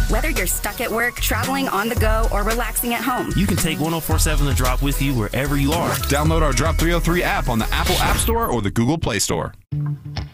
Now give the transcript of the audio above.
Whether you're stuck at work, traveling on the go, or relaxing at home, you can take 104.7 The Drop with you wherever you are. Download our Drop 303 app on the Apple App Store or the Google Play Store.